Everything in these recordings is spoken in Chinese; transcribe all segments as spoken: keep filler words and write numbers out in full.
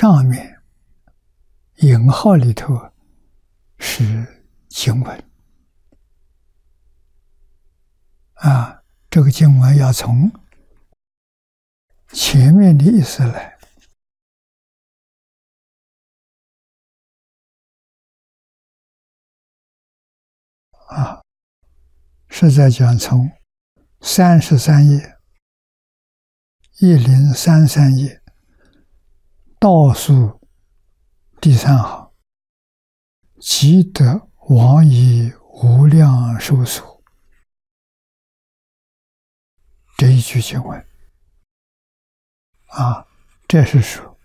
上面引号里头是经文啊，这个经文要从前面的意思来啊，是在讲从三十三页一零三三页倒数第三行，即得往以无量寿所，这一句经文啊，这是说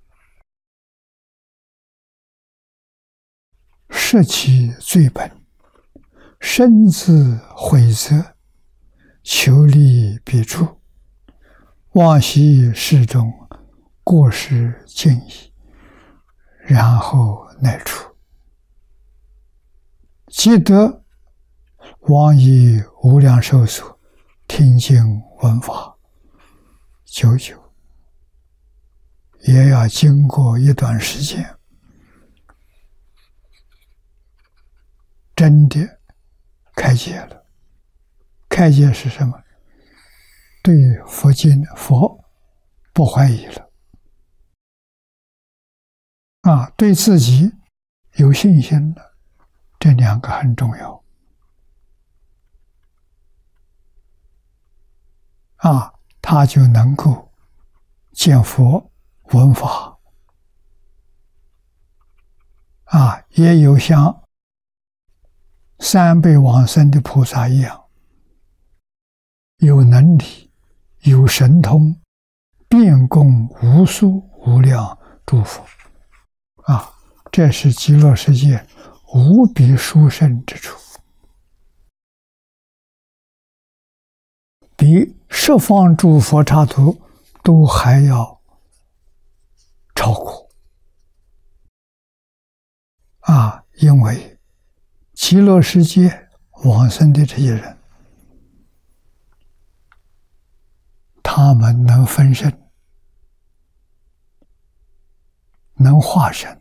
摄其罪本，身自悔责，求利彼处，往昔世中过失尽矣，然后乃出，即得往以无量寿所听经闻法。久久也要经过一段时间，真的开解了。开解是什么？对佛经佛不怀疑了啊，对自己有信心了，这两个很重要啊，他就能够见佛闻法啊，也有像三辈往生的菩萨一样，有能力有神通，遍供无数无量诸佛啊，这是极乐世界无比殊胜之处，比十方诸佛刹土都还要超过啊！因为极乐世界往生的这些人，他们能分身，能化身，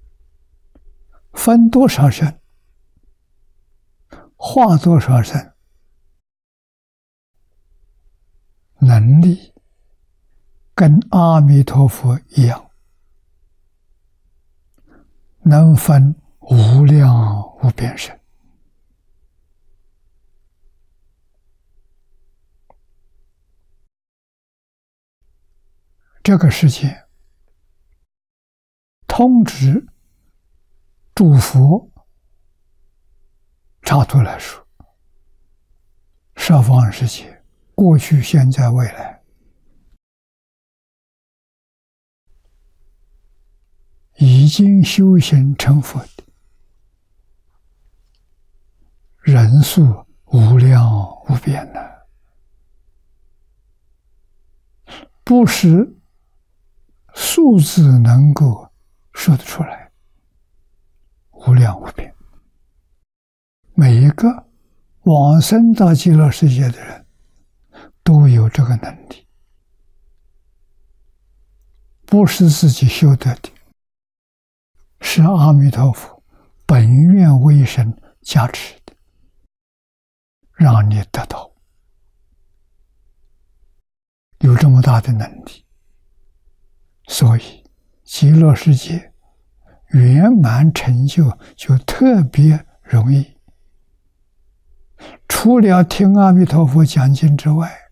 分多少身，化多少身，能力跟阿弥陀佛一样，能分无量无边身。这个世界通知诸佛刹土来说，十方世界过去现在未来已经修行成佛的人数无量无边的，不是数字能够说得出来，无量无边。每一个往生到极乐世界的人都有这个能力，不是自己修得的，是阿弥陀佛本愿威神加持的，让你得到有这么大的能力。所以极乐世界圆满成就就特别容易，除了听阿弥陀佛讲经之外，